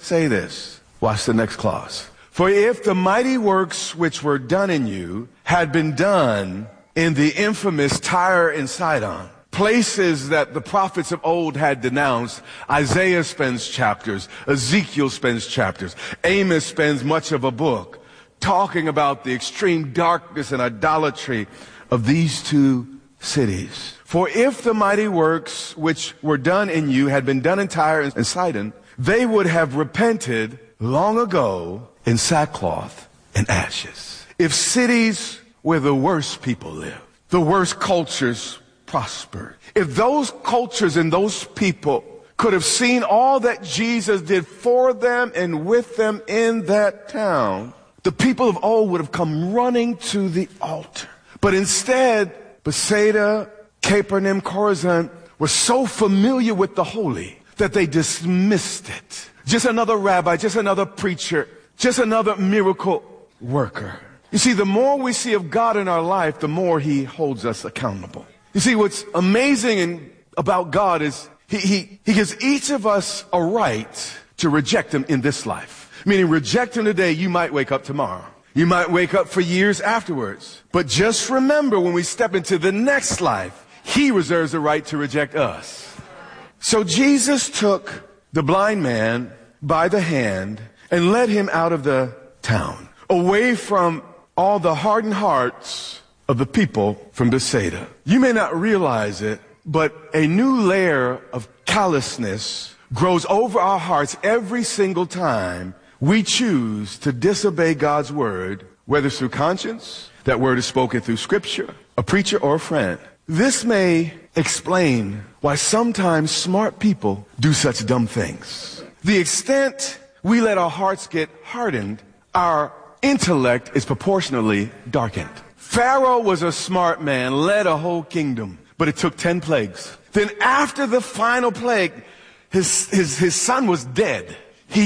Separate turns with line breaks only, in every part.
say this. Watch the next clause. For if the mighty works which were done in you had been done in the infamous Tyre and Sidon, places that the prophets of old had denounced, Isaiah spends chapters, Ezekiel spends chapters, Amos spends much of a book talking about the extreme darkness and idolatry of these two cities. For if the mighty works which were done in you had been done in Tyre and Sidon, they would have repented long ago in sackcloth and ashes. If cities where the worst people live, the worst cultures prospered, if those cultures and those people could have seen all that Jesus did for them and with them in that town, the people of old would have come running to the altar. But instead, Bethsaida, Capernaum, Chorazin were so familiar with the holy that they dismissed it. Just another rabbi, just another preacher, just another miracle worker. You see, the more we see of God in our life, the more he holds us accountable. You see, what's amazing about God is he gives each of us a right to reject him in this life. Meaning reject him today, you might wake up tomorrow. You might wake up for years afterwards. But just remember, when we step into the next life, he reserves the right to reject us. So Jesus took the blind man by the hand and led him out of the town, away from all the hardened hearts of the people from Bethsaida. You may not realize it, but a new layer of callousness grows over our hearts every single time we choose to disobey God's word, whether through conscience, that word is spoken through scripture, a preacher or a friend. This may explain why sometimes smart people do such dumb things. The extent we let our hearts get hardened, our intellect is proportionally darkened. Pharaoh was a smart man, led a whole kingdom, but it took 10 plagues. Then after the final plague, his son was dead. He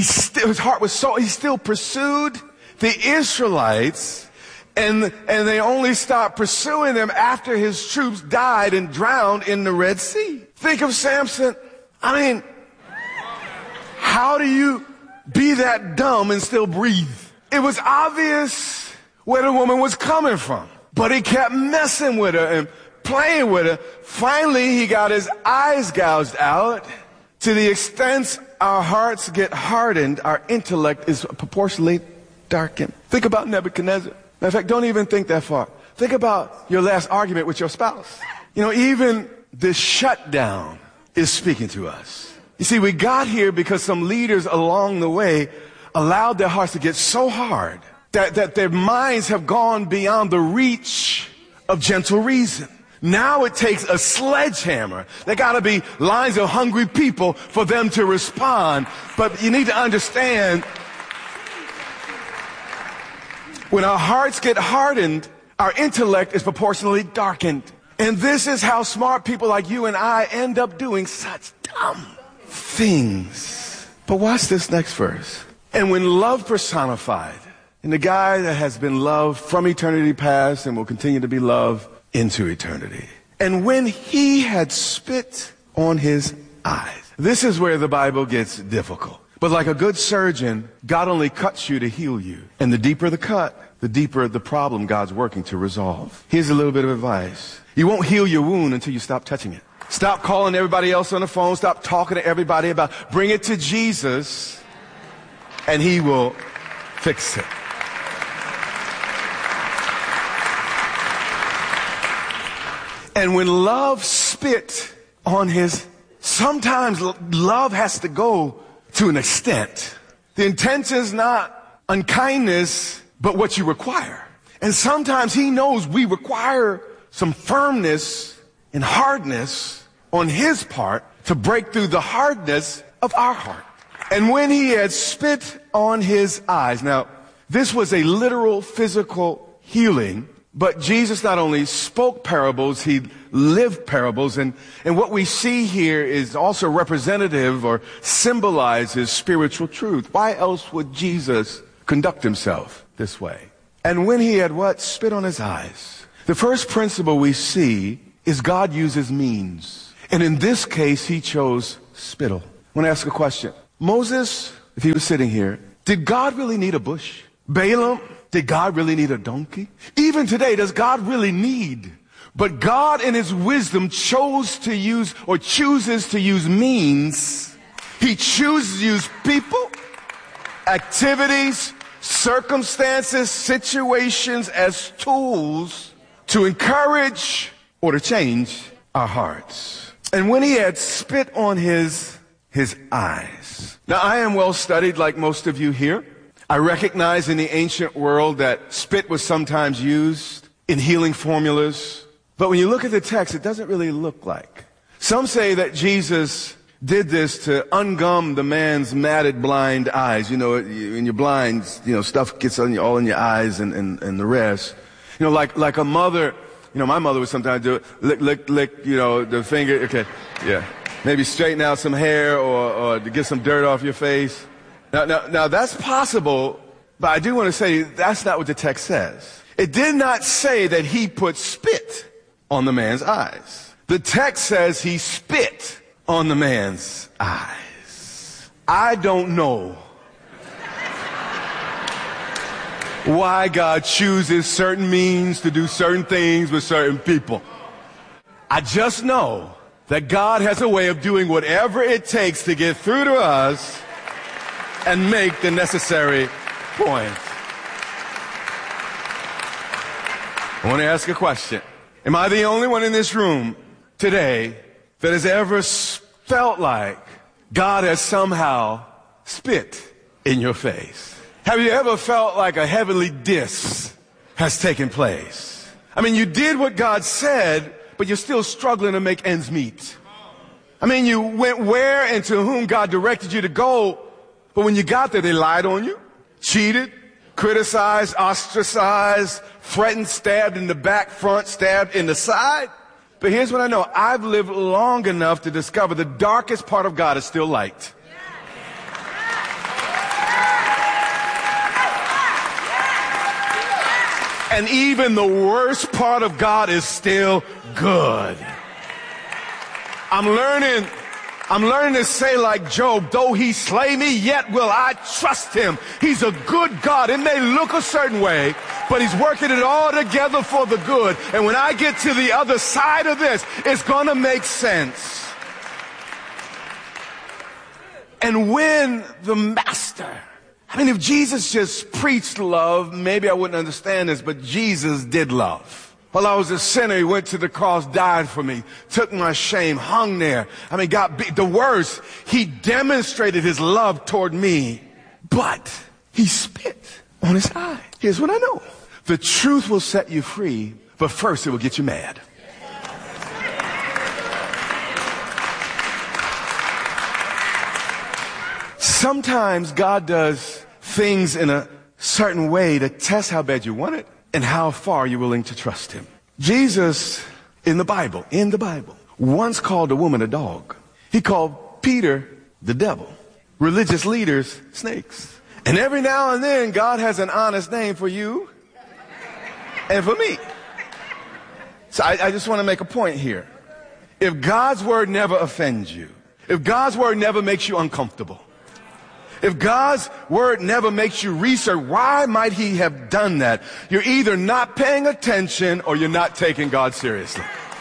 still pursued the Israelites, and they only stopped pursuing them after his troops died and drowned in the Red Sea. Think of Samson. I mean, how do you be that dumb and still breathe? It was obvious where the woman was coming from, but he kept messing with her and playing with her. Finally, he got his eyes gouged out. To the extent our hearts get hardened, our intellect is proportionally darkened. Think about Nebuchadnezzar. In fact, don't even think that far. Think about your last argument with your spouse. You know, even this shutdown is speaking to us. You see, we got here because some leaders along the way allowed their hearts to get so hard that their minds have gone beyond the reach of gentle reason. Now it takes a sledgehammer. There got to be lines of hungry people for them to respond. But you need to understand, when our hearts get hardened, our intellect is proportionally darkened. And this is how smart people like you and I end up doing such dumb things. But watch this next verse. And when love personified, and the guy that has been loved from eternity past and will continue to be loved into eternity. And when he had spit on his eyes. This is where the Bible gets difficult. But like a good surgeon, God only cuts you to heal you. And the deeper the cut, the deeper the problem God's working to resolve. Here's a little bit of advice. You won't heal your wound until you stop touching it. Stop calling everybody else on the phone. Stop talking to everybody about it. Bring it to Jesus, and he will fix it. And when love spit on his, sometimes love has to go to an extent. The intent is not unkindness, but what you require. And sometimes he knows we require some firmness and hardness on his part to break through the hardness of our heart. And when he had spit on his eyes, now this was a literal physical healing, but Jesus not only spoke parables, he lived parables. And what we see here is also representative or symbolizes spiritual truth. Why else would Jesus conduct himself this way? And when he had what? Spit on his eyes. The first principle we see is God uses means. And in this case, he chose spittle. I want to ask a question. Moses if he was sitting here, did God really need a bush? Balaam, did God really need a donkey? Even today, does God really need? But God in his wisdom chooses to use means. He chooses to use people, activities, circumstances, situations as tools to encourage or to change our hearts. And when he had spit on his eyes. Now, I am well studied like most of you here. I recognize in the ancient world that spit was sometimes used in healing formulas. But when you look at the text, it doesn't really look like. Some say that Jesus did this to ungum the man's matted blind eyes. You know, when you're blind, stuff gets on you, all in your eyes and the rest. Like a mother, my mother would sometimes do it, lick, the finger. Okay, yeah. Maybe straighten out some hair or to get some dirt off your face. Now that's possible, but I do want to say that's not what the text says. It did not say that he put spit on the man's eyes. The text says he spit on the man's eyes. I don't know why God chooses certain means to do certain things with certain people. I just know that God has a way of doing whatever it takes to get through to us and make the necessary point. I want to ask a question. Am I the only one in this room today that has ever felt like God has somehow spit in your face? Have you ever felt like a heavenly diss has taken place? I mean, you did what God said, but you're still struggling to make ends meet. I mean, you went where and to whom God directed you to go, but when you got there, they lied on you, cheated, criticized, ostracized, threatened, stabbed in the back, front, stabbed in the side. But here's what I know. I've lived long enough to discover the darkest part of God is still light. And even the worst part of God is still good. I'm learning to say like Job, though he slay me, yet will I trust him. He's a good God. It may look a certain way, but he's working it all together for the good. And when I get to the other side of this, it's going to make sense. And when the master, if Jesus just preached love, maybe I wouldn't understand this, but Jesus did love. While I was a sinner, he went to the cross, died for me, took my shame, hung there. God, the worst, he demonstrated his love toward me, but he spit on his eye. Here's what I know. The truth will set you free, but first it will get you mad. Sometimes God does things in a certain way to test how bad you want it and how far you're willing to trust him. Jesus, in the Bible, once called a woman a dog. He called Peter the devil. Religious leaders, snakes. And every now and then, God has an honest name for you and for me. So I just want to make a point here. If God's word never offends you, if God's word never makes you uncomfortable, if God's word never makes you research, why might he have done that? You're either not paying attention or you're not taking God seriously.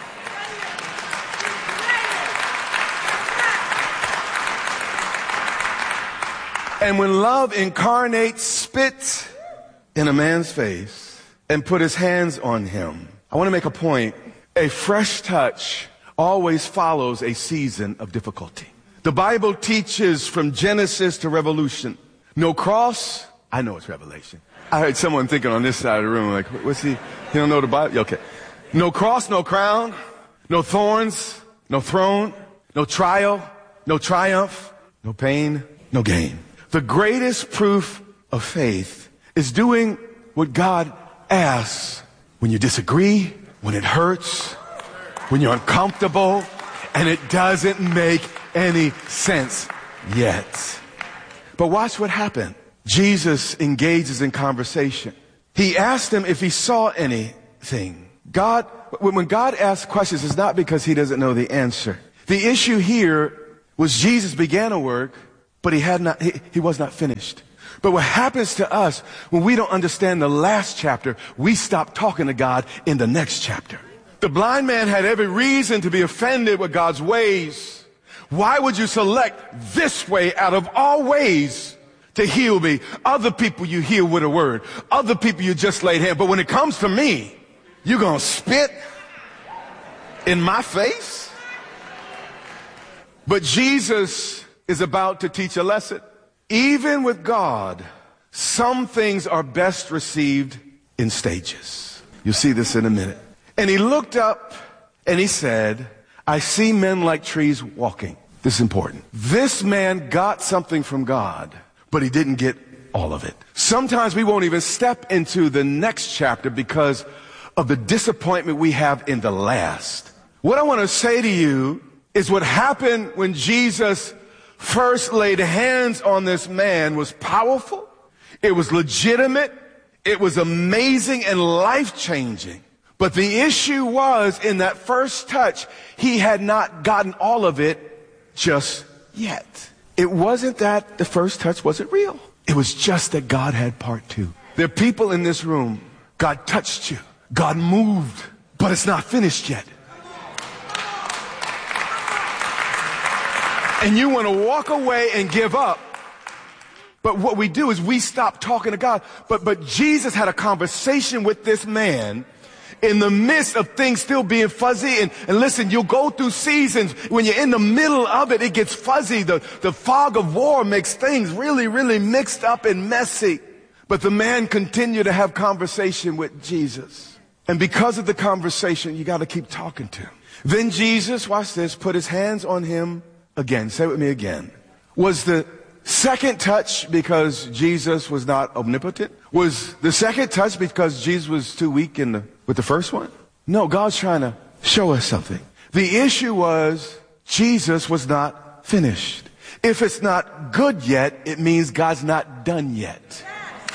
And when love incarnates, spit in a man's face and put his hands on him, I want to make a point. A fresh touch always follows a season of difficulty. The Bible teaches from Genesis to Revolution. No cross. I know it's Revelation. I heard someone thinking on this side of the room, like, what's he? He don't know the Bible? Okay. No cross, no crown, no thorns, no throne, no trial, no triumph, no pain, no gain. The greatest proof of faith is doing what God asks when you disagree, when it hurts, when you're uncomfortable, and it doesn't make any sense yet. But watch what happened. Jesus engages in conversation. He asked him if he saw anything. When God asks questions, it's not because he doesn't know the answer. The issue here was Jesus began a work but he was not finished. But what happens to us when we don't understand the last chapter, we stop talking to God in the next chapter. The blind man had every reason to be offended with God's ways. Why would you select this way out of all ways to heal me? Other people you heal with a word. Other people you just laid hands. But when it comes to me, you're going to spit in my face? But Jesus is about to teach a lesson. Even with God, some things are best received in stages. You'll see this in a minute. And he looked up and he said, I see men like trees walking. This is important. This man got something from God, but he didn't get all of it. Sometimes we won't even step into the next chapter because of the disappointment we have in the last. What I want to say to you is what happened when Jesus first laid hands on this man was powerful. It was legitimate. It was amazing and life-changing. But the issue was, in that first touch, he had not gotten all of it just yet. It wasn't that the first touch wasn't real. It was just that God had part two. There are people in this room, God touched you. God moved, but it's not finished yet. And you want to walk away and give up. But what we do is we stop talking to God. But Jesus had a conversation with this man in the midst of things still being fuzzy. And listen, you'll go through seasons. When you're in the middle of it, it gets fuzzy. The fog of war makes things really, really mixed up and messy. But the man continued to have conversation with Jesus. And because of the conversation, you got to keep talking to him. Then Jesus, watch this, put his hands on him again. Say it with me again. Was the second touch because Jesus was not omnipotent? Was the second touch because Jesus was too weak with the first one? No, God's trying to show us something. The issue was Jesus was not finished. If it's not good yet, it means God's not done yet.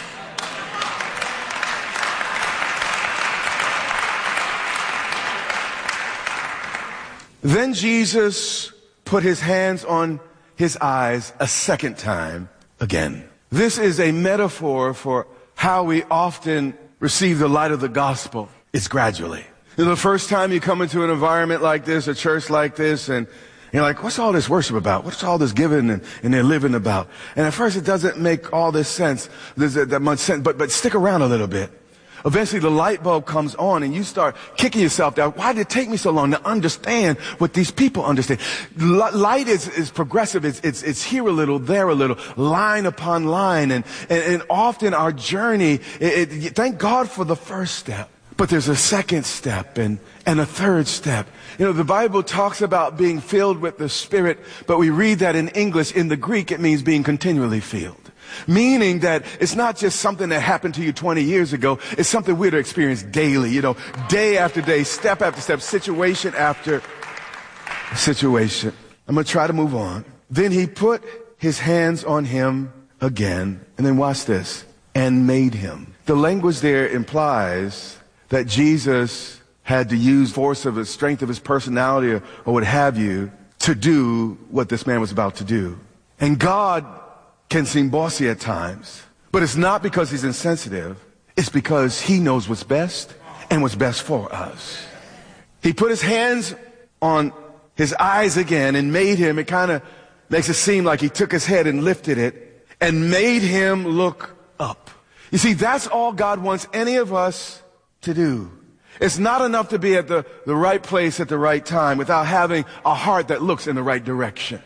Then Jesus put his hands on his eyes a second time again. This is a metaphor for how we often receive the light of the gospel. It's gradually. The first time you come into an environment like this, a church like this, and you're like, what's all this worship about? What's all this giving and they're living about? And at first it doesn't make all this sense, that much sense, but stick around a little bit. Eventually the light bulb comes on and you start kicking yourself down. Why did it take me so long to understand what these people understand? Light is progressive. It's here a little, there a little, line upon line. And often our journey, thank God for the first step. But there's a second step and a third step. You know, the Bible talks about being filled with the Spirit, but we read that in English. In the Greek, it means being continually filled. Meaning that it's not just something that happened to you 20 years ago. It's something we're to experience daily, day after day, step after step, situation after situation. I'm going to try to move on. Then he put his hands on him again. And then watch this. And made him. The language there implies that Jesus had to use force of the strength of his personality or what have you to do what this man was about to do. And God can seem bossy at times, but it's not because he's insensitive. It's because he knows what's best and what's best for us. He put his hands on his eyes again and made him. It kind of makes it seem like he took his head and lifted it and made him look up. You see, that's all God wants any of us to do. It's not enough to be at the right place at the right time without having a heart that looks in the right direction.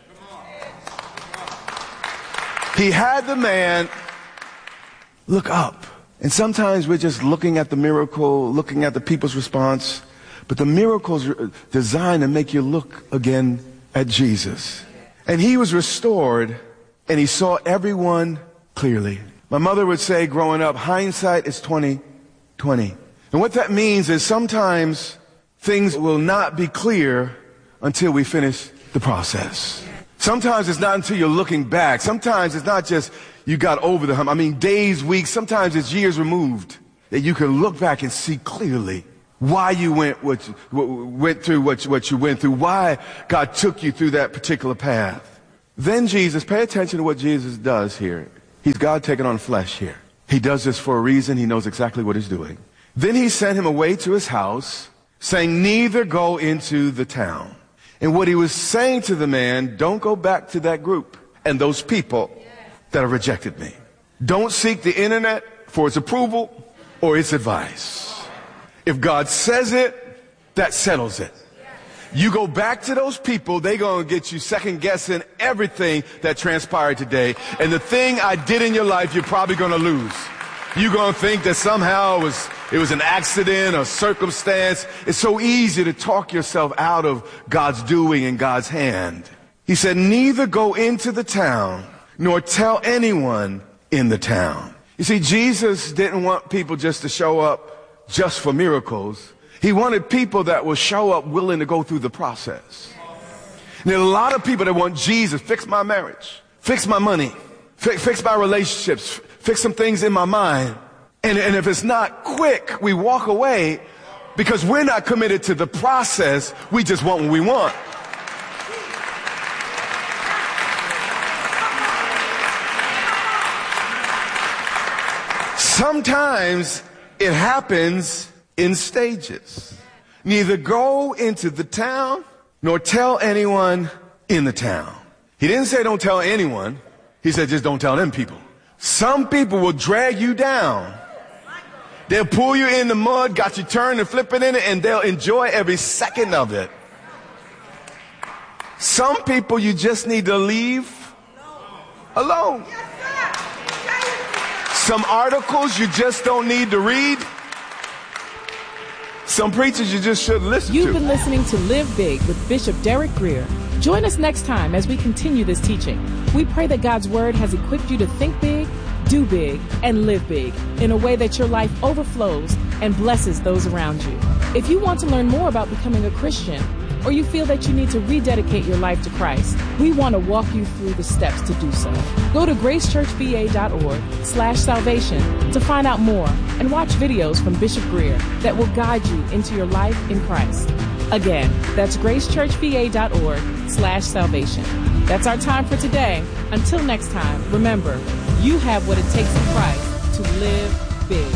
He had the man look up. And sometimes we're just looking at the miracle, looking at the people's response. But the miracle's designed to make you look again at Jesus. And he was restored and he saw everyone clearly. My mother would say growing up, hindsight is 20/20. And what that means is sometimes things will not be clear until we finish the process. Sometimes it's not until you're looking back. Sometimes it's not just you got over the hump. I mean, days, weeks, sometimes it's years removed that you can look back and see clearly why you went through what you went through, why God took you through that particular path. Then Jesus, pay attention to what Jesus does here. He's God taking on flesh here. He does this for a reason. He knows exactly what he's doing. Then he sent him away to his house, saying, neither go into the town. And what he was saying to the man, don't go back to that group and those people that have rejected me. Don't seek the internet for its approval or its advice. If God says it, that settles it. You go back to those people, they're going to get you second guessing everything that transpired today. And the thing I did in your life, you're probably going to lose. You're going to think that somehow it was an accident or circumstance. It's so easy to talk yourself out of God's doing in God's hand. He said, neither go into the town, nor tell anyone in the town. You see, Jesus didn't want people just to show up just for miracles. He wanted people that will show up willing to go through the process. And there are a lot of people that want Jesus, fix my marriage, fix my money, fix my relationships, fix some things in my mind. And if it's not quick, we walk away because we're not committed to the process. We just want what we want. Sometimes it happens in stages. Neither go into the town nor tell anyone in the town. He didn't say don't tell anyone. He said just don't tell them people. Some people will drag you down. They'll pull you in the mud, got you turning and flipping in it, and they'll enjoy every second of it. Some people you just need to leave alone. Some articles you just don't need to read. Some preachers you just shouldn't listen to.
You've been listening to Live Big with Bishop Derek Grier. Join us next time as we continue this teaching. We pray that God's Word has equipped you to think big, do big, and live big in a way that your life overflows and blesses those around you. If you want to learn more about becoming a Christian, or you feel that you need to rededicate your life to Christ, we want to walk you through the steps to do so. Go to gracechurchva.org/salvation to find out more and watch videos from Bishop Grier that will guide you into your life in Christ. Again, that's gracechurchva.org/salvation. That's our time for today. Until next time, remember, you have what it takes in Christ to live big.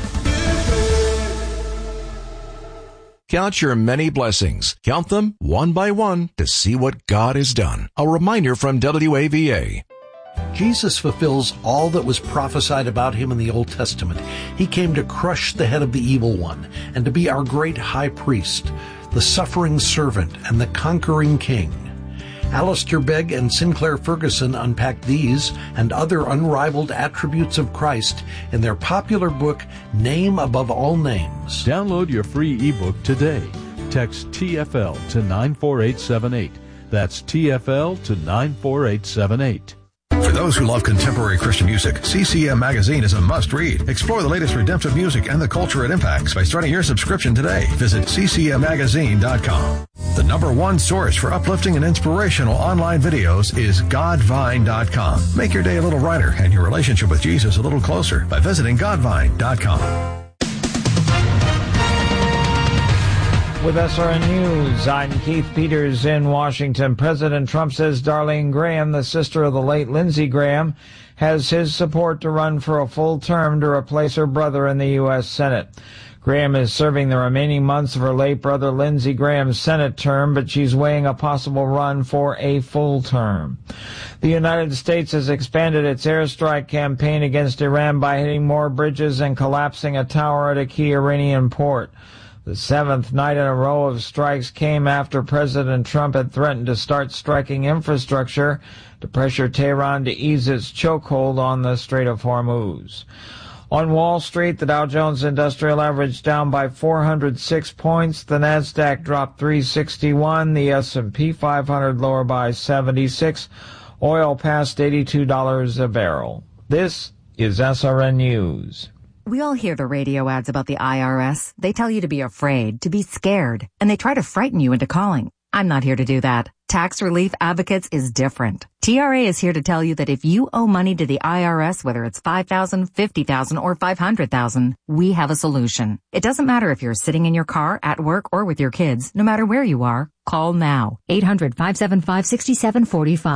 Count your many blessings. Count them one by one to see what God has done. A reminder from WAVA.
Jesus fulfills all that was prophesied about him in the Old Testament. He came to crush the head of the evil one and to be our great high priest, the suffering servant and the conquering king. Alistair Begg and Sinclair Ferguson unpack these and other unrivaled attributes of Christ in their popular book, Name Above All Names.
Download your free ebook today. Text TFL to 94878. That's TFL to 94878.
For those who love contemporary Christian music, CCM Magazine is a must-read. Explore the latest redemptive music and the culture it impacts by starting your subscription today. Visit ccmmagazine.com. The #1 source for uplifting and inspirational online videos is godvine.com. Make your day a little brighter and your relationship with Jesus a little closer by visiting godvine.com.
With SRN News, I'm Keith Peters in Washington. President Trump says Darlene Graham, the sister of the late Lindsey Graham, has his support to run for a full term to replace her brother in the U.S. Senate. Graham is serving the remaining months of her late brother Lindsey Graham's Senate term, but she's weighing a possible run for a full term. The United States has expanded its airstrike campaign against Iran by hitting more bridges and collapsing a tower at a key Iranian port. The seventh night in a row of strikes came after President Trump had threatened to start striking infrastructure to pressure Tehran to ease its chokehold on the Strait of Hormuz. On Wall Street, the Dow Jones Industrial Average down by 406 points. The Nasdaq dropped 361. The S&P 500 lower by 76. Oil passed $82 a barrel. This is SRN News.
We all hear the radio ads about the IRS. They tell you to be afraid, to be scared, and they try to frighten you into calling. I'm not here to do that. Tax Relief Advocates is different. TRA is here to tell you that if you owe money to the IRS, whether it's $5,000, $50,000, or $500,000, we have a solution. It doesn't matter if you're sitting in your car, at work, or with your kids. No matter where you are, call now. 800-575-6745.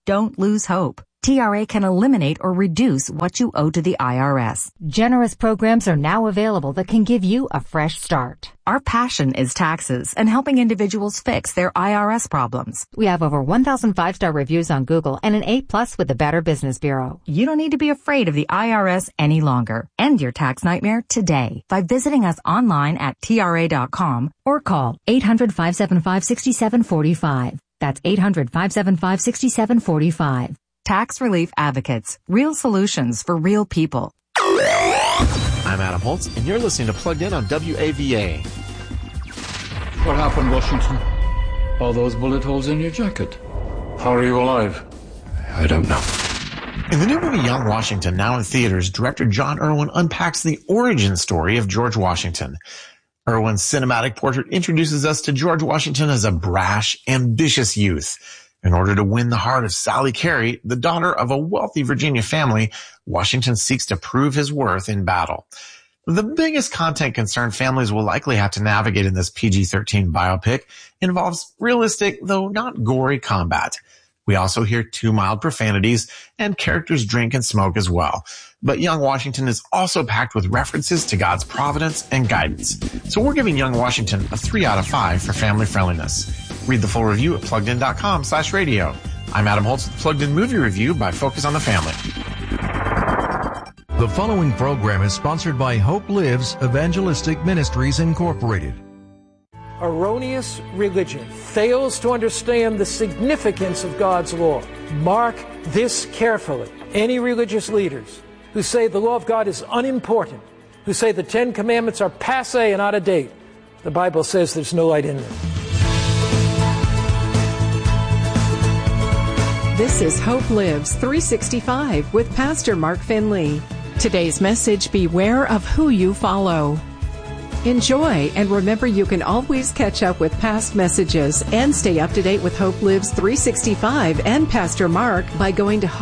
Don't lose hope. TRA can eliminate or reduce what you owe to the IRS. Generous programs are now available that can give you a fresh start. Our passion is taxes and helping individuals fix their IRS problems. We have over 1,000 5-star reviews on Google and an A+ with the Better Business Bureau. You don't need to be afraid of the IRS any longer. End your tax nightmare today by visiting us online at TRA.com or call 800-575-6745. That's 800-575-6745. Tax Relief Advocates. Real solutions for real people.
I'm Adam Holtz, and you're listening to Plugged In on WAVA.
What happened, Washington? All those bullet holes in your jacket. How are you alive?
I don't know. In the new movie Young Washington, now in theaters, director John Irwin unpacks the origin story of George Washington. Irwin's cinematic portrait introduces us to George Washington as a brash, ambitious youth. In order to win the heart of Sally Carey, the daughter of a wealthy Virginia family, Washington seeks to prove his worth in battle. The biggest content concern families will likely have to navigate in this PG-13 biopic involves realistic, though not gory, combat. We also hear 2 mild profanities, and characters drink and smoke as well. But Young Washington is also packed with references to God's providence and guidance. So we're giving Young Washington a 3 out of 5 for family friendliness. Read the full review at pluggedin.com/radio. I'm Adam Holtz with Plugged In Movie Review by Focus on the Family.
The following program is sponsored by Hope Lives Evangelistic Ministries, Incorporated.
Erroneous religion fails to understand the significance of God's law. Mark this carefully. Any religious leaders who say the law of God is unimportant, who say the 10 Commandments are passé and out of date, the Bible says there's no light in them.
This is Hope Lives 365 with Pastor Mark Finley. Today's message, beware of who you follow. Enjoy, and remember you can always catch up with past messages and stay up to date with Hope Lives 365 and Pastor Mark by going to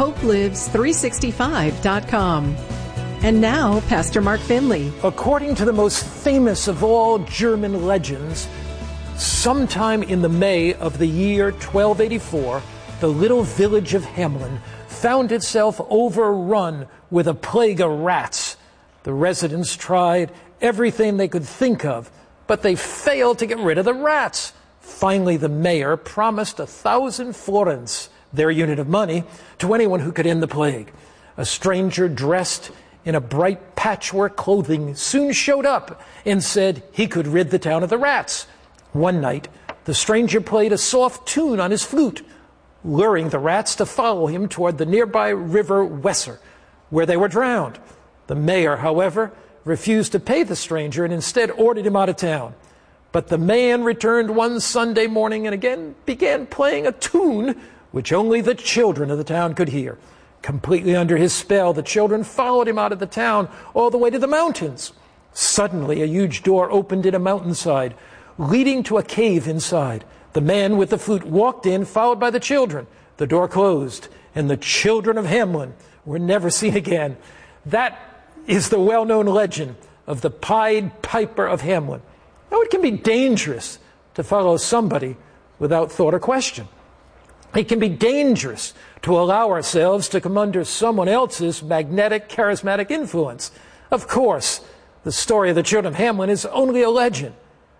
hopelives365.com. And now, Pastor Mark Finley.
According to the most famous of all German legends, sometime in the May of the year 1284, the little village of Hamelin found itself overrun with a plague of rats. The residents tried everything they could think of, but they failed to get rid of the rats. Finally, the mayor promised 1,000 florins, their unit of money, to anyone who could end the plague. A stranger dressed in a bright patchwork clothing soon showed up and said he could rid the town of the rats. One night, the stranger played a soft tune on his flute, luring the rats to follow him toward the nearby river Weser, where they were drowned. The mayor, however, refused to pay the stranger and instead ordered him out of town. But the man returned one Sunday morning and again began playing a tune which only the children of the town could hear. Completely under his spell, the children followed him out of the town all the way to the mountains. Suddenly, a huge door opened in a mountainside, leading to a cave inside. The man with the flute walked in, followed by the children. The door closed, and the children of Hamelin were never seen again. That is the well-known legend of the Pied Piper of Hamelin. Now, it can be dangerous to follow somebody without thought or question. It can be dangerous to allow ourselves to come under someone else's magnetic, charismatic influence. Of course, the story of the children of Hamelin is only a legend,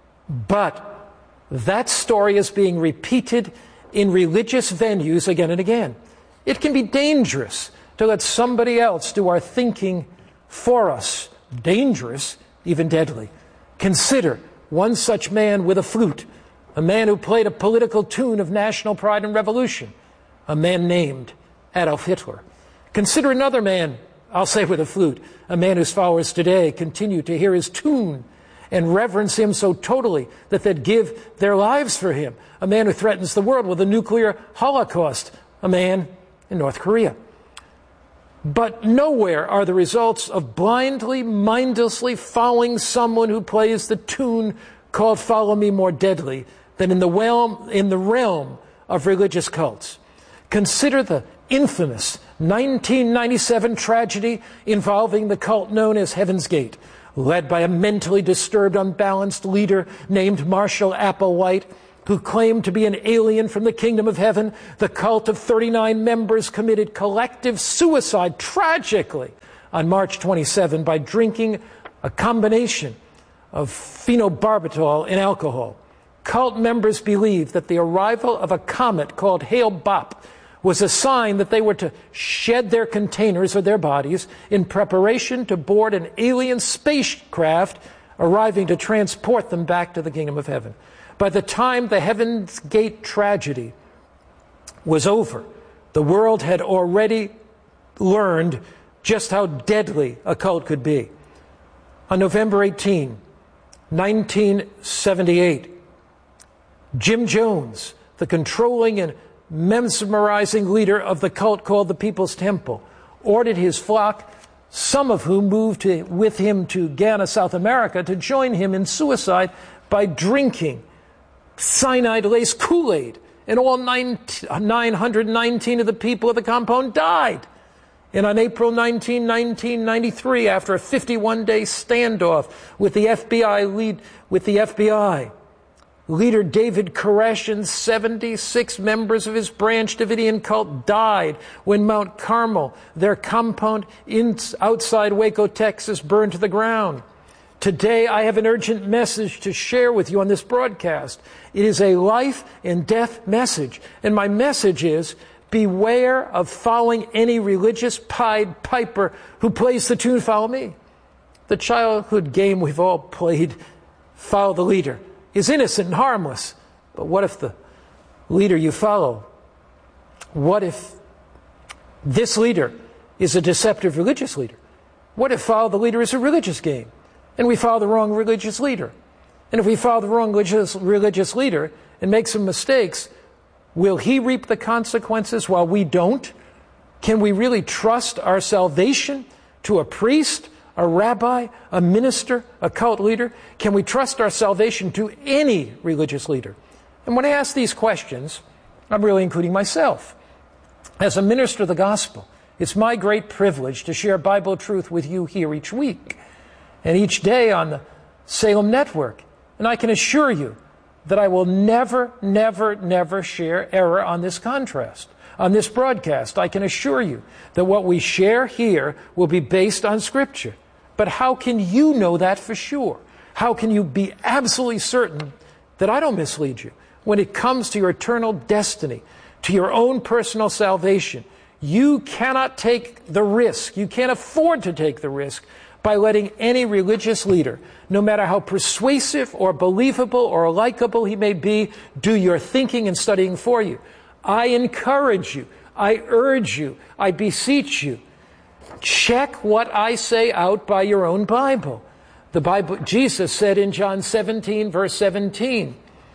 but that story is being repeated in religious venues again and again. It can be dangerous to let somebody else do our thinking for us. Dangerous, even deadly. Consider one such man with a flute, a man who played a political tune of national pride and revolution, a man named Adolf Hitler. Consider another man, I'll say with a flute, a man whose followers today continue to hear his tune and reverence him so totally that they'd give their lives for him, a man who threatens the world with a nuclear holocaust, a man in North Korea. But nowhere are the results of blindly, mindlessly following someone who plays the tune called Follow Me more deadly than in the realm of religious cults. Consider the infamous 1997 tragedy involving the cult known as Heaven's Gate, led by a mentally disturbed, unbalanced leader named Marshall Applewhite, who claimed to be an alien from the kingdom of heaven. The cult of 39 members committed collective suicide tragically on March 27 by drinking a combination of phenobarbital and alcohol. Cult members believed that the arrival of a comet called Hale-Bopp was a sign that they were to shed their containers or their bodies in preparation to board an alien spacecraft arriving to transport them back to the kingdom of heaven. By the time the Heaven's Gate tragedy was over, the world had already learned just how deadly a cult could be. On November 18, 1978, Jim Jones, the controlling and mesmerizing leader of the cult called the People's Temple, ordered his flock, some of whom moved with him to Ghana, South America, to join him in suicide by drinking cyanide-laced Kool-Aid. And all 919 of the people of the compound died. And on April 19, 1993, after a 51-day standoff with the FBI, leader David Koresh and 76 members of his branch Davidian cult died when Mount Carmel, their compound outside Waco, Texas, burned to the ground. Today, I have an urgent message to share with you on this broadcast. It is a life and death message. And my message is, beware of following any religious Pied Piper who plays the tune, "Follow Me." The childhood game we've all played, follow the leader, is innocent and harmless. But what if the leader you follow, what if this leader is a deceptive religious leader? What if follow the leader is a religious game and we follow the wrong religious leader? And if we follow the wrong religious leader and make some mistakes, will he reap the consequences while we don't? Can we really trust our salvation to a priest, a rabbi, a minister, a cult leader? Can we trust our salvation to any religious leader? And when I ask these questions, I'm really including myself. As a minister of the gospel, it's my great privilege to share Bible truth with you here each week and each day on the Salem Network. And I can assure you that I will never, never, never share error on this broadcast. I can assure you that what we share here will be based on Scripture. But how can you know that for sure? How can you be absolutely certain that I don't mislead you? When it comes to your eternal destiny, to your own personal salvation, you cannot take the risk. You can't afford to take the risk by letting any religious leader, no matter how persuasive or believable or likable he may be, do your thinking and studying for you. I encourage you, I urge you, I beseech you, check what I say out by your own Bible. The Bible, Jesus said in John 17, verse 17,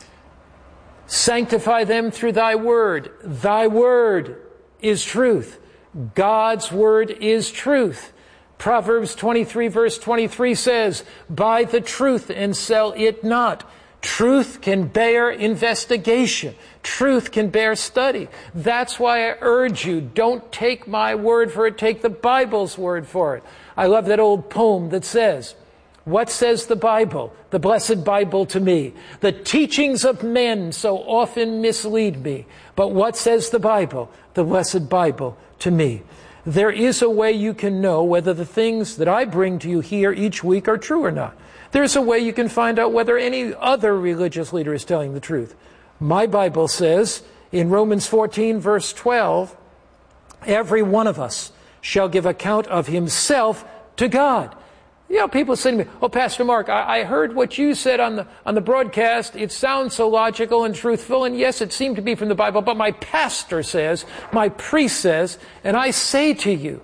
"Sanctify them through thy word. Thy word is truth." God's word is truth. Proverbs 23, verse 23 says, "Buy the truth and sell it not." Truth can bear investigation. Truth can bear study. That's why I urge you, don't take my word for it, take the Bible's word for it. I love that old poem that says, "What says the Bible, the blessed Bible to me? The teachings of men so often mislead me. But what says the Bible, the blessed Bible to me?" There is a way you can know whether the things that I bring to you here each week are true or not. There's a way you can find out whether any other religious leader is telling the truth. My Bible says in Romans 14, verse 12, "Every one of us shall give account of himself to God." You know, people say to me, "Oh, Pastor Mark, I heard what you said on the broadcast. It sounds so logical and truthful, and yes, it seemed to be from the Bible, but my pastor says, my priest says," and I say to you,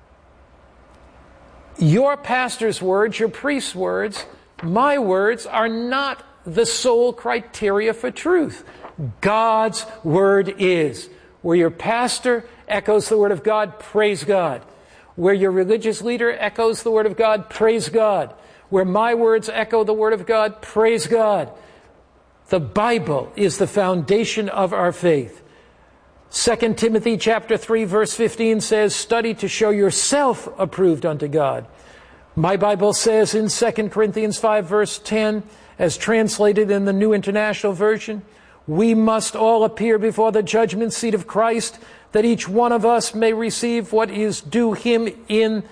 your pastor's words, your priest's words, my words are not the sole criteria for truth. God's word is. Where your pastor echoes the word of God, praise God. Where your religious leader echoes the word of God, praise God. Where my words echo the word of God, praise God. The Bible is the foundation of our faith. 2 Timothy chapter 3, verse 15 says, "Study to show yourself approved unto God." My Bible says in 2 Corinthians 5, verse 10, as translated in the New International Version, We must all appear before the judgment seat of Christ, that each one of us may receive what is due him in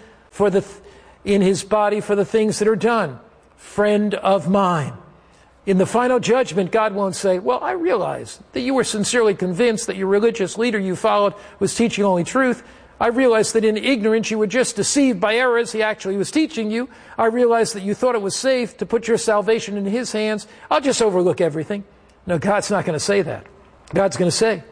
his body for the things that are done. Friend of mine. In the final judgment, God won't say, well, I realize that you were sincerely convinced that your religious leader you followed was teaching only truth. I realize that in ignorance you were just deceived by errors he actually was teaching you. I realize that you thought it was safe to put your salvation in his hands. I'll just overlook everything. No, God's not going to say that. God's going to say,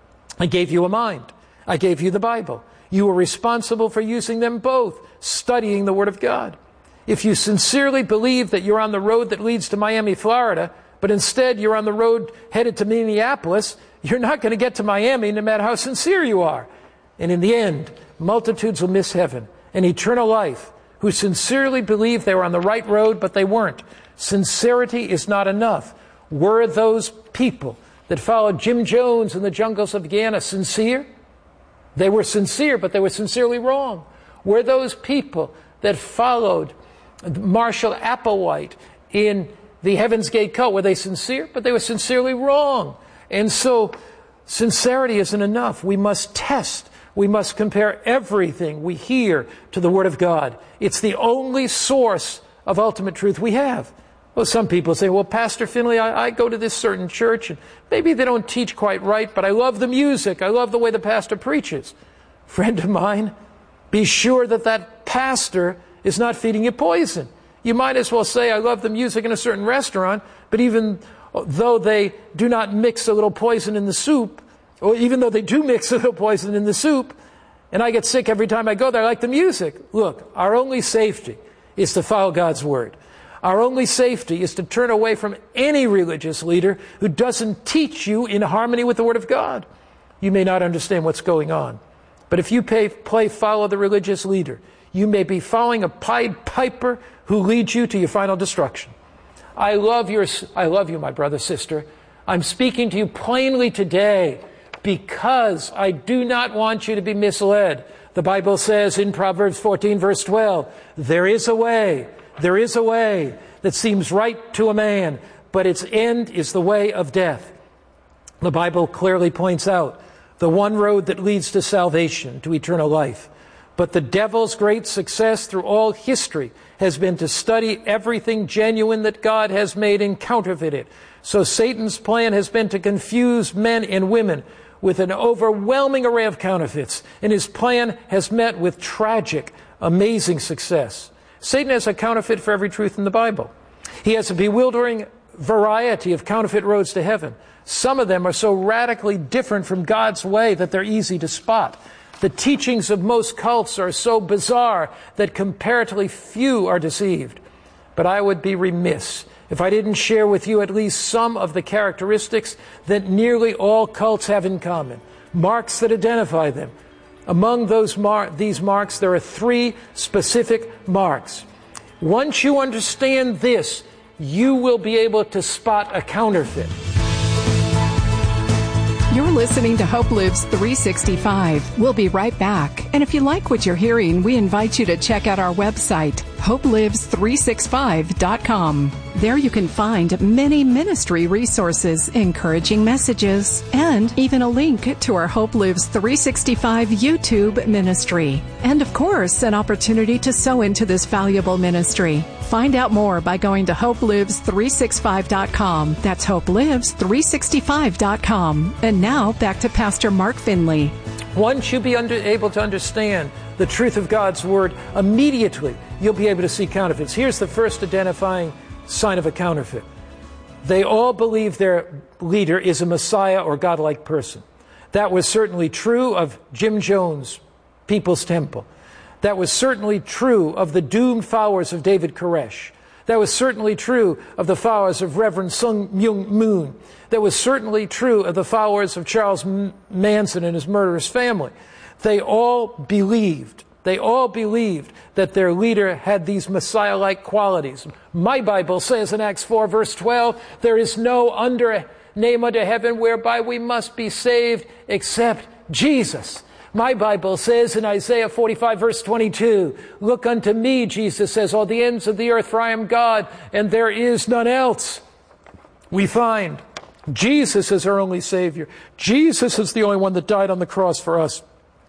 I gave you a mind. I gave you the Bible. You were responsible for using them both, studying the Word of God. If you sincerely believe that you're on the road that leads to Miami, Florida, but instead you're on the road headed to Minneapolis, you're not going to get to Miami no matter how sincere you are. And in the end, multitudes will miss heaven and eternal life who sincerely believe they were on the right road, but they weren't. Sincerity is not enough. Were those people that followed Jim Jones in the jungles of Guyana sincere? They were sincere, but they were sincerely wrong. Were those people that followed Marshall Applewhite in the Heaven's Gate cult, were they sincere? But they were sincerely wrong. And so sincerity isn't enough. We must test. We must compare everything we hear to the Word of God. It's the only source of ultimate truth we have. Well, some people say, well, Pastor Finley, I go to this certain church, and maybe they don't teach quite right, but I love the music. I love the way the pastor preaches. Friend of mine, be sure that that pastor is not feeding you poison. You might as well say, I love the music in a certain restaurant, but even though they do not mix a little poison in the soup, or even though they do mix a little poison in the soup, and I get sick every time I go there, I like the music. Look, our only safety is to follow God's Word. Our only safety is to turn away from any religious leader who doesn't teach you in harmony with the Word of God. You may not understand what's going on, but if you play follow the religious leader, you may be following a Pied Piper who leads you to your final destruction. I love you, my brother, sister. I'm speaking to you plainly today because I do not want you to be misled. The Bible says in Proverbs 14, verse 12, there is a way that seems right to a man, but its end is the way of death. The Bible clearly points out the one road that leads to salvation, to eternal life. But the devil's great success through all history has been to study everything genuine that God has made and counterfeit it. So Satan's plan has been to confuse men and women with an overwhelming array of counterfeits, and his plan has met with tragic, amazing success. Satan has a counterfeit for every truth in the Bible. He has a bewildering variety of counterfeit roads to heaven. Some of them are so radically different from God's way that they're easy to spot. The teachings of most cults are so bizarre that comparatively few are deceived. But I would be remiss if I didn't share with you at least some of the characteristics that nearly all cults have in common, marks that identify them. Among these marks, there are 3 specific marks. Once you understand this, you will be able to spot a counterfeit.
You're listening to Hope Lives 365. We'll be right back. And if you like what you're hearing, we invite you to check out our website, hopelives365.com. There you can find many ministry resources, encouraging messages, and even a link to our Hope Lives 365 YouTube ministry. And of course, an opportunity to sow into this valuable ministry. Find out more by going to hopelives365.com. That's hopelives365.com. And now back to Pastor Mark Finley.
Once you be able to understand the truth of God's Word, immediately you'll be able to see counterfeits. Here's the first identifying sign of a counterfeit. They all believe their leader is a Messiah or godlike person. That was certainly true of Jim Jones, People's Temple. That was certainly true of the doomed followers of David Koresh. That was certainly true of the followers of Reverend Sun Myung Moon. That was certainly true of the followers of Charles Manson and his murderous family. They all believed that their leader had these Messiah-like qualities. My Bible says in Acts 4, verse 12, there is no name under heaven whereby we must be saved except Jesus. My Bible says in Isaiah 45, verse 22, look unto me, Jesus says, all the ends of the earth, for I am God, and there is none else. We find Jesus is our only Savior. Jesus is the only one that died on the cross for us.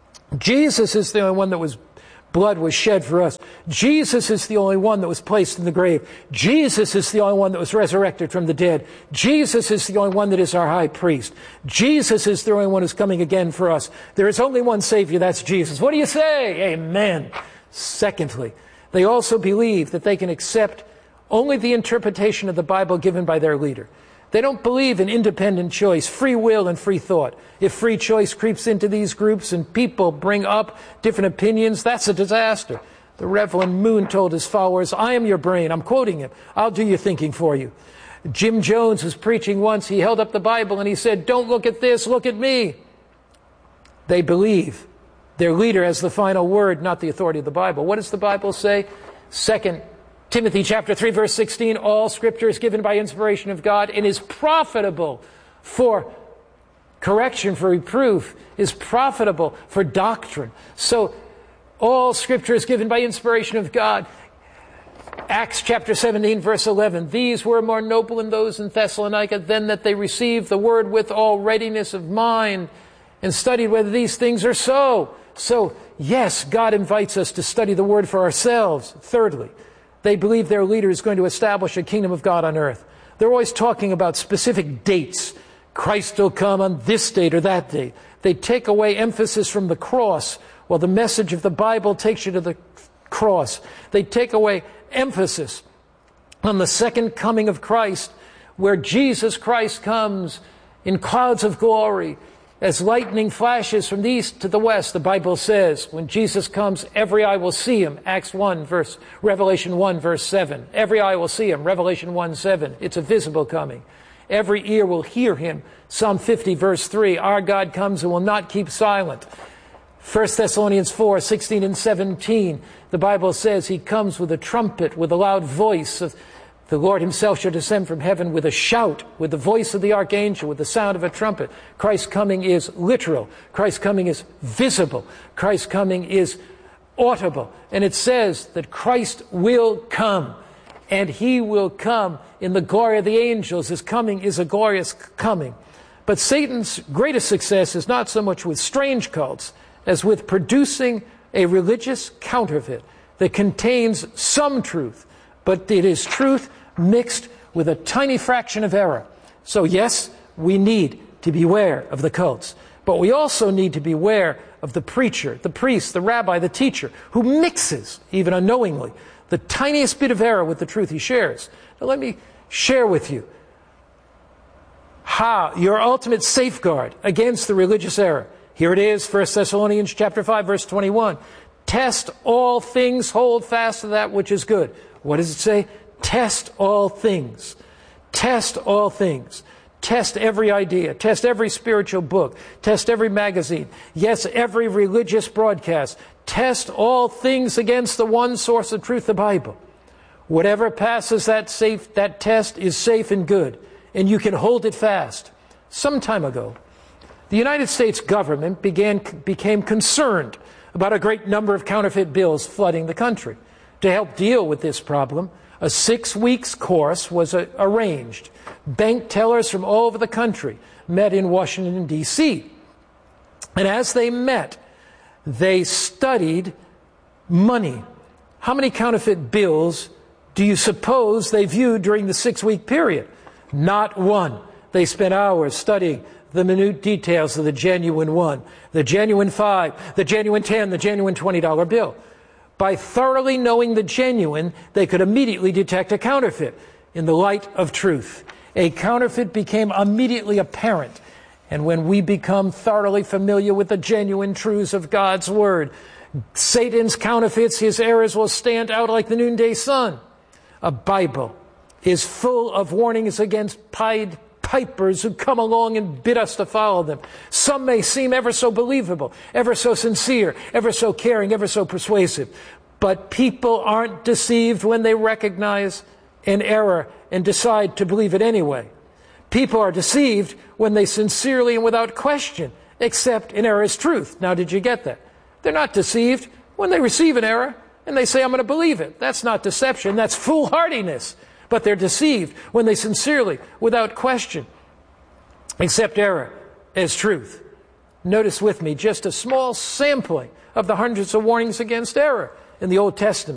Jesus is the only one that blood was shed for us. Jesus is the only one that was placed in the grave. Jesus is the only one that was resurrected from the dead. Jesus is the only one that is our high priest. Jesus is the only one who's coming again for us. There is only one Savior, that's Jesus. What do you say? Amen. Secondly, they also believe that they can accept only the interpretation of the Bible given by their leader. They don't believe in independent choice, free will, and free thought. If free choice creeps into these groups and people bring up different opinions, that's a disaster. The Reverend Moon told his followers, I am your brain. I'm quoting him. I'll do your thinking for you. Jim Jones was preaching once. He held up the Bible and he said, don't look at this, look at me. They believe their leader has the final word, not the authority of the Bible. What does the Bible say? 2 Timothy chapter 3, verse 16, all Scripture is given by inspiration of God and is profitable for correction, for reproof, is profitable for doctrine. So all Scripture is given by inspiration of God. Acts chapter 17, verse 11, these were more noble than those in Thessalonica, than that they received the word with all readiness of mind and studied whether these things are so. So, yes, God invites us to study the word for ourselves. Thirdly, they believe their leader is going to establish a kingdom of God on earth. They're always talking about specific dates. Christ will come on this date or that date. They take away emphasis from the cross, while the message of the Bible takes you to the cross. They take away emphasis on the second coming of Christ, where Jesus Christ comes in clouds of glory, as lightning flashes from the east to the west. The Bible says, when Jesus comes, every eye will see him. Revelation 1, verse 7. Every eye will see him. Revelation 1, 7. It's a visible coming. Every ear will hear him. Psalm 50, verse 3. Our God comes and will not keep silent. 1 Thessalonians 4, 16 and 17. The Bible says he comes with a trumpet, with a loud voice. The Lord himself shall descend from heaven with a shout, with the voice of the archangel, with the sound of a trumpet. Christ's coming is literal. Christ's coming is visible. Christ's coming is audible. And it says that Christ will come, and he will come in the glory of the angels. His coming is a glorious coming. But Satan's greatest success is not so much with strange cults as with producing a religious counterfeit that contains some truth, but it is truth mixed with a tiny fraction of error. So yes, we need to beware of the cults, but we also need to beware of the preacher, the priest, the rabbi, the teacher, who mixes, even unknowingly, the tiniest bit of error with the truth he shares. Now let me share with you how your ultimate safeguard against the religious error. Here it is, 1 Thessalonians chapter 5, verse 21. Test all things, hold fast to that which is good. What does it say? Test all things. Test all things. Test every idea. Test every spiritual book. Test every magazine. Yes, every religious broadcast. Test all things against the one source of truth, the Bible. Whatever passes that test is safe and good, and you can hold it fast. Some time ago, the United States government became concerned about a great number of counterfeit bills flooding the country. To help deal with this problem, a 6-week course was arranged. Bank tellers from all over the country met in Washington, D.C. And as they met, they studied money. How many counterfeit bills do you suppose they viewed during the 6-week period? Not one. They spent hours studying the minute details of the genuine one, the genuine 5, the genuine 10, the genuine $20 bill. By thoroughly knowing the genuine, they could immediately detect a counterfeit in the light of truth. A counterfeit became immediately apparent. And when we become thoroughly familiar with the genuine truths of God's Word, Satan's counterfeits, his errors will stand out like the noonday sun. A Bible is full of warnings against Pied Pipers who come along and bid us to follow them. Some may seem ever so believable, ever so sincere, ever so caring, ever so persuasive. But people aren't deceived when they recognize an error and decide to believe it anyway. People are deceived when they sincerely and without question accept an error as truth. Now, did you get that? They're not deceived when they receive an error and they say, I'm going to believe it. That's not deception, that's foolhardiness. But they're deceived when they sincerely, without question, accept error as truth. Notice with me just a small sampling of the hundreds of warnings against error in the Old Testament.